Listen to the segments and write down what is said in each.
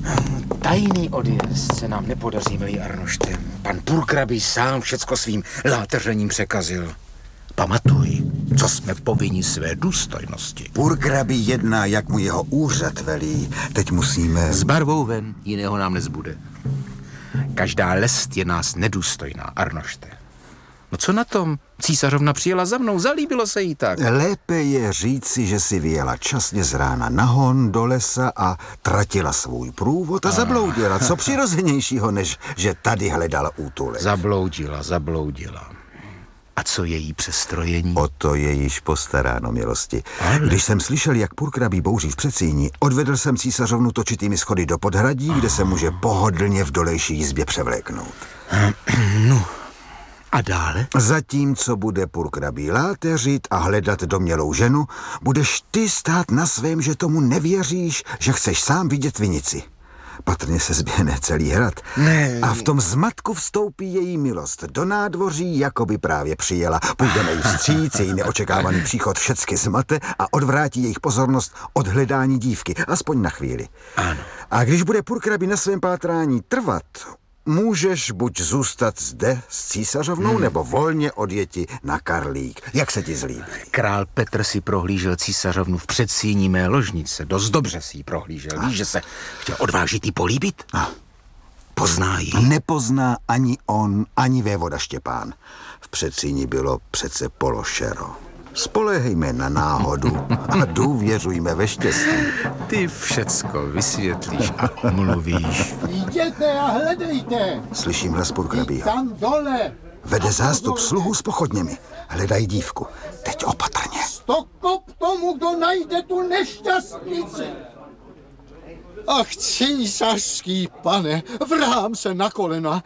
Tajný odjezd se nám nepodaří, milý Arnošte. Pan purkrabí sám všecko svým láteřením překazil. Pamatuj, co jsme povinni své důstojnosti. Purkrabí jedná, jak mu jeho úřad velí. Teď musíme... S barvou ven, jiného nám nezbude. Každá lest je nás nedůstojná, Arnošte. No co na tom? Císařovna přijela za mnou, zalíbilo se jí tak. Lépe je říci, že si vyjela časně z rána na hon do lesa a tratila svůj průvod a zabloudila. Co přirozenějšího, než že tady hledala útulek. Zabloudila. A co její přestrojení? O to je již postaráno, milosti. Když jsem slyšel, jak purkrabí bouří v předsíni, odvedl jsem císařovnu točitými schody do podhradí, kde se může pohodlně v dolejší jizbě převléknout. No, a dále? Zatímco bude purkrabí láteřit a hledat domělou ženu, budeš ty stát na svém, že tomu nevěříš, že chceš sám vidět vinici. Patrně se zběhne celý hrad. Ne. A v tom zmatku vstoupí její milost do nádvoří, jako by právě přijela. Půjdeme jí vstříc, její neočekávaný příchod všecky zmate a odvrátí jejich pozornost od hledání dívky, aspoň na chvíli. Ano. A když bude purkrabí na svém pátrání trvat, můžeš buď zůstat zde s císařovnou, nebo volně odjeti na Karlík. Jak se ti zlíbí? Král Petr si prohlížel císařovnu v předsíni mé ložnice. Dost dobře si ji prohlížel. Víš, že se chtěl odvážit jí políbit? Pozná ji. Nepozná ani on, ani vévoda Štěpán. V předsíni bylo přece pološero. Spolehejme na náhodu a důvěřujme ve štěstí. Ty všecko vysvětlíš a mluvíš. Jděte a hledejte! Slyším hlas purkrabího. Tam dole! Vede zástup sluhů s pochodněmi. Hledají dívku. Teď opatrně. Stokop tomu, kdo najde tu nešťastnici! Ach, císařský pane, vrhám se na kolena.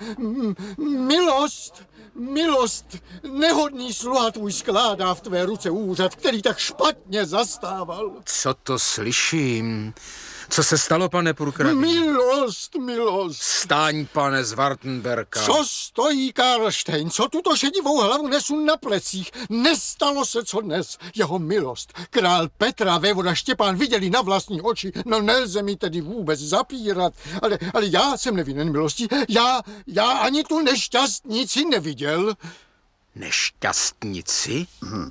Milost, nehodný sluha tvůj skládá v tvé ruce úřad, který tak špatně zastával. Co to slyším? Co se stalo, pane purkrabí? Milost. Vstaň, pane z Wartenberka. Co stojí Karlštejn? Co tuto šedivou hlavu nesu na plecích? Nestalo se co dnes. Jeho milost. Král Petra a vévoda Štěpán viděli na vlastní oči. No nelze mi tedy vůbec zapírat. Ale já jsem nevinen milosti. Já ani tu nešťastnici neviděl. Nešťastnici?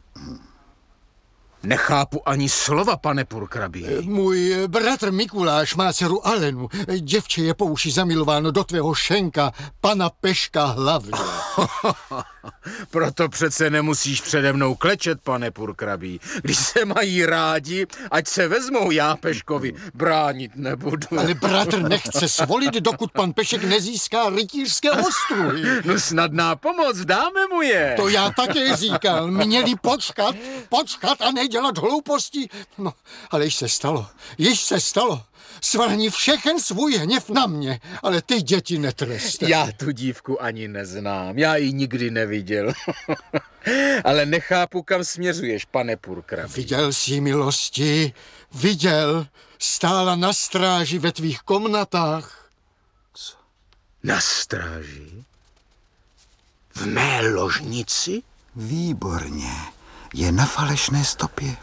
Nechápu ani slova, pane purkrabí. Můj bratr Mikuláš má dceru Alenu. Děvče je po uši zamilováno do tvého šenka, pana Peška Hlavy. Proto přece nemusíš přede mnou klečet, pane purkrabí. Když se mají rádi, ať se vezmou, já Peškovi bránit nebudu. Ale bratr nechce svolit, dokud pan Pešek nezíská rytířské ostruhy. No snadná pomoc, dáme mu je. To já také říkal. Měli počkat a nedělat hlouposti. No, ale již se stalo. Svrhni všechen svůj hněv na mě, ale ty děti netrestej. Já tu dívku ani neznám, já ji nikdy neviděl. Ale nechápu, kam směřuješ, pane purkrabí. Viděl jsi milosti, viděl. Stála na stráži ve tvých komnatách. Co? Na stráži? V mé ložnici? Výborně. Je na falešné stopě.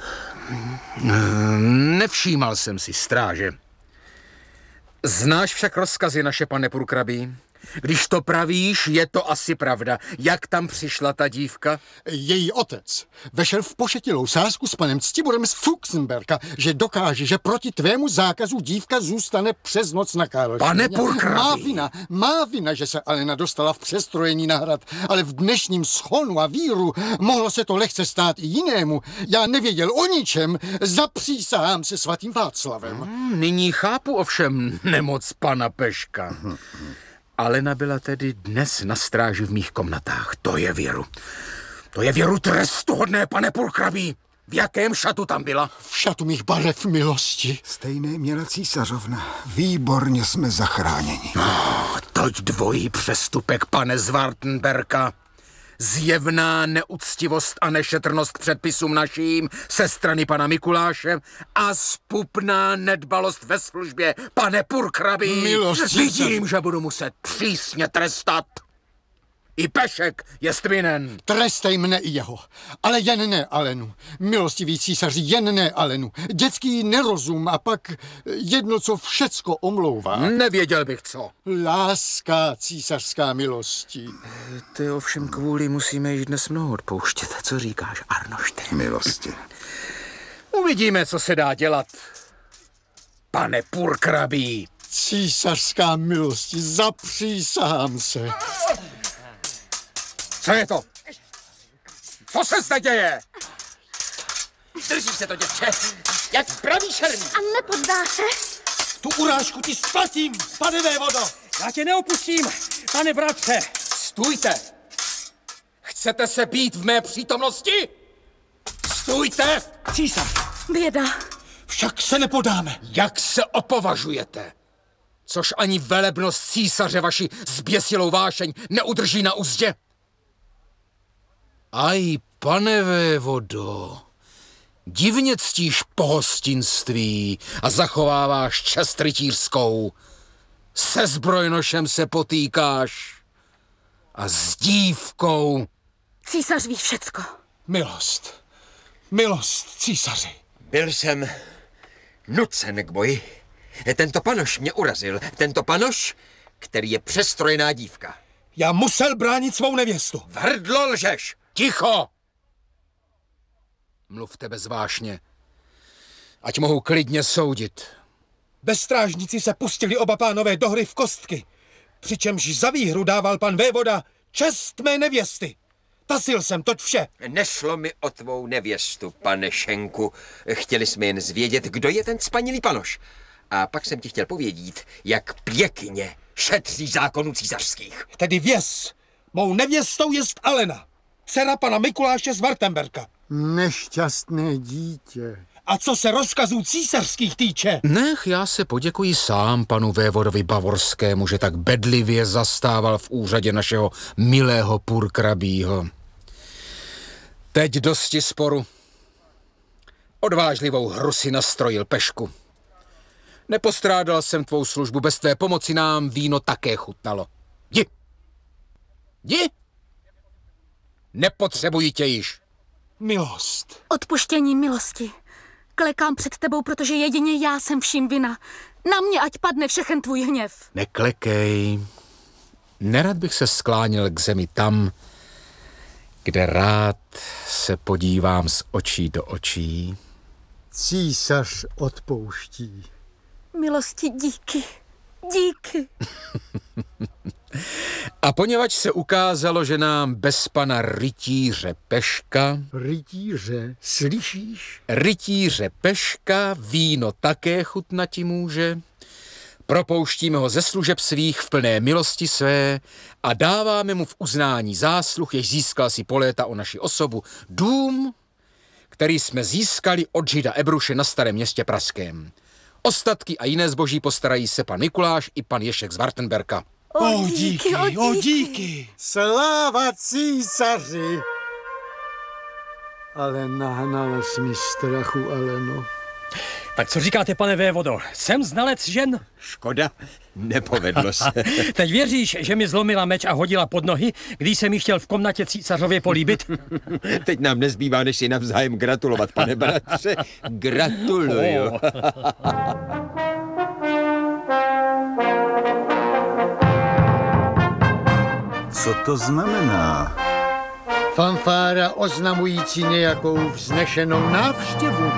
Nevšímal jsem si stráže. Znáš však rozkazy naše, pane purkrabí? Když to pravíš, je to asi pravda. Jak tam přišla ta dívka? Její otec vešel v pošetilou sázku s panem Ctiborem z Fuchsenberka, že dokáže, že proti tvému zákazu dívka zůstane přes noc na Karlštejně. Pane purkrabí! Má vina, že se Alena dostala v přestrojení na hrad, ale v dnešním schonu a víru mohlo se to lehce stát i jinému. Já nevěděl o ničem, zapřísahám se svatým Václavem. Nyní chápu ovšem nemoc pana Peška. Alena byla tedy dnes na stráži v mých komnatách. To je věru trestuhodné, pane purkrabí. V jakém šatu tam byla? V šatu mých barev milosti. Stejné měla císařovna. Výborně jsme zachráněni. Toť dvojí přestupek, pane z Wartenberka. Zjevná neúctivost a nešetrnost k předpisům naším se strany pana Mikuláše a zpupná nedbalost ve službě, pane purkrabí. Milosti. Vidím, že budu muset přísně trestat. I Pešek je vinen. Trestej mne i jeho, ale jen ne Alenu. Milostivý císaři, jen ne Alenu. Dětský nerozum a pak jedno, co všecko omlouvá. Nevěděl bych co. Láska císařská milostí. Ty ovšem kvůli musíme již dnes mnoho odpouštět. Co říkáš, Arnošte? Milosti. Uvidíme, co se dá dělat. Pane purkrabí. Císařská milosti, zapřísahám se. Co je to? Co se zde děje? Držíš se to, děvče, jak pravý šermí. A nepoddá se? Tu urážku ti splatím, pane vévodo. Já tě neopustím, pane bratře. Stůjte! Chcete se být v mé přítomnosti? Stůjte! Císař, Běda. však se nepodáme. Jak se opovažujete? Což ani velebnost císaře vaši zběsilou vášeň neudrží na uzdě? Aj, pane vévodo, divně ctíš pohostinství a zachováváš čest rytířskou. Se zbrojnošem se potýkáš a s dívkou. Císař ví všecko. Milost, císaři. Byl jsem nucen k boji. Tento panoš mě urazil. Tento panoš, který je přestrojená dívka. Já musel bránit svou nevěstu. Hrdlo lžeš. Ticho! Mluvte bezvášně, ať mohu klidně soudit. Bestrážníci se pustili oba pánové do hry v kostky, přičemž za výhru dával pan vévoda čest mé nevěsty. Tasil jsem toť vše. Nešlo mi o tvou nevěstu, pane Šenku. Chtěli jsme jen zvědět, kdo je ten spanilý panoš. A pak jsem ti chtěl povědět, jak pěkně šetří zákonů císařských. Tedy věz, mou nevěstou jest Alena, dcera pana Mikuláše z Wartenberka. Nešťastné dítě. A co se rozkazů císařských týče, Nech, já se poděkuji sám panu vévodovi Bavorskému, že tak bedlivě zastával v úřadě našeho milého purkrabího. Teď dosti sporu. Odvážlivou hru si nastrojil, Pešku. Nepostrádal jsem tvou službu, bez tvé pomoci nám víno také chutnalo. Jdi! Nepotřebuji tě již. milost. Odpuštění milosti. Klekám před tebou, protože jedině já jsem vším vina. Na mě ať padne všechen tvůj hněv. Neklekej. Nerad bych se skláněl k zemi tam, kde rád se podívám z očí do očí. Císař odpouští. Milosti díky. Díky. A poněvadž se ukázalo, že nám bez pana rytíře Peška, Rytíře, slyšíš? rytíře Peška víno také chutnati může, propouštíme ho ze služeb svých v plné milosti své a dáváme mu v uznání zásluh, jež získal si po léta o naši osobu, dům, který jsme získali od žida Ebruše na Starém Městě pražském. Ostatky a jiné zboží postarají se pan Mikuláš i pan Ješek z Wartenberka. O díky. Sláva císaři! Ale nahnala jsi mi strachu, Aleno. Tak co říkáte, pane vévodo? Jsem znalec žen? Škoda, nepovedlo se. Teď věříš, že mi zlomila meč a hodila pod nohy, když jsem jí chtěl v komnatě císařově políbit? Teď nám nezbývá, než si navzájem gratulovat, pane bratře. Gratuluju. Co to znamená? Fanfára oznamující nějakou vznešenou návštěvu.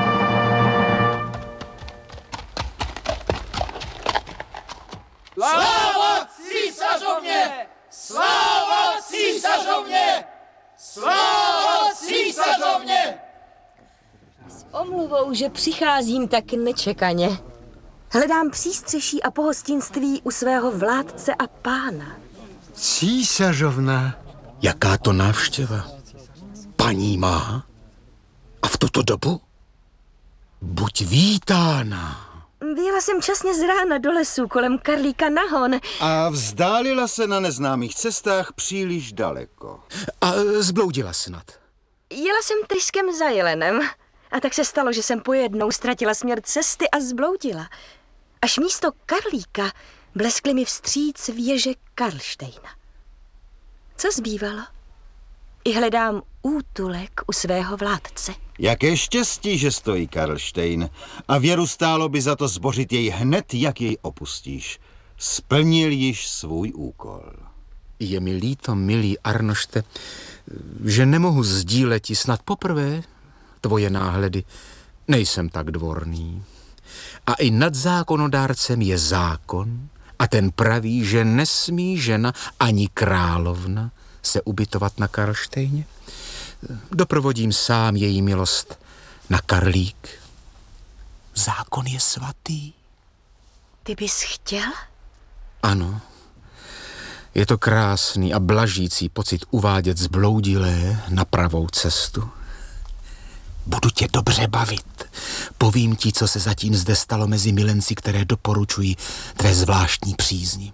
Sláva císařovně! Sláva císařovně! Sláva císařovně! S omluvou, že přicházím tak nečekaně. Hledám přístřeší a pohostinství u svého vládce a pána. Císařovna. Jaká to návštěva? Paní má? A v tuto dobu? Buď vítána. Vyjela jsem časně z rána do lesu kolem Karlíka na hon. A vzdálila se na neznámých cestách příliš daleko. A zbloudila snad. Jela jsem tryskem za jelenem. A tak se stalo, že jsem pojednou ztratila směr cesty a zbloudila. Až místo Karlíka bleskly mi vstříc věže Karlštejna. Co zbývalo? I hledám útulek u svého vládce. Jaké štěstí, že stojí Karlštejn. A věru stálo by za to zbořit jej hned, jak jej opustíš. Splnil již svůj úkol. Je mi líto, milý Arnošte, že nemohu sdíleti snad poprvé tvoje náhledy. Nejsem tak dvorný. A i nad zákonodárcem je zákon a ten praví, že nesmí žena ani královna se ubytovat na Karlštejně. Doprovodím sám její milost na Karlík. Zákon je svatý. Ty bys chtěl? Ano. Je to krásný a blažící pocit uvádět zbloudilé na pravou cestu. Budu tě dobře bavit. Povím ti, co se zatím zde stalo mezi milenci, které doporučují tvé zvláštní přízni.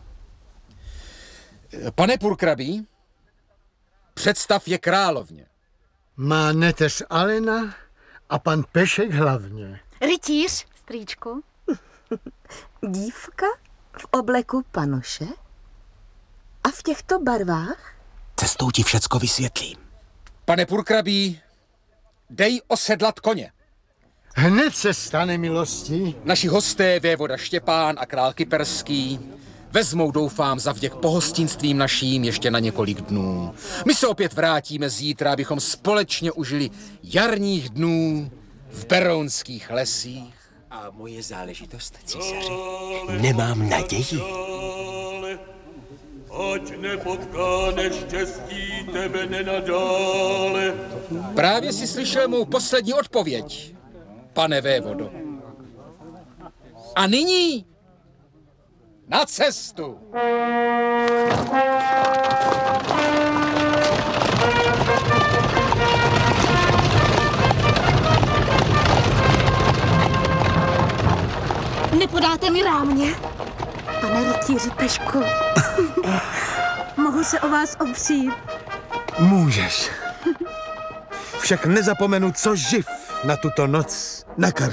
Pane purkrabí, představ je královně. Má neteř Alena a pan Pešek hlavně. Rytíř, strýčku. Dívka v obleku panoše? A v těchto barvách? Cestou ti všecko vysvětlím. Pane purkrabí, dej osedlat koně. Hned se stane, milostí. Naši hosté, vévoda Štěpán a král Kyperský, vezmou, doufám, zavděk pohostinstvím naším ještě na několik dnů. My se opět vrátíme zítra, abychom společně užili jarních dnů v berounských lesích. A moje záležitost, císaři? Nemám naději. Ať nepotká neštěstí tebe nenadále. Právě si slyšel mou poslední odpověď, pane vévodo. A nyní na cestu. Nepodáte mi rámě? Pane rytíři Pešku, mohu se o vás opřít? Můžeš. Však nezapomenu, co živ na tuto noc na Karlík.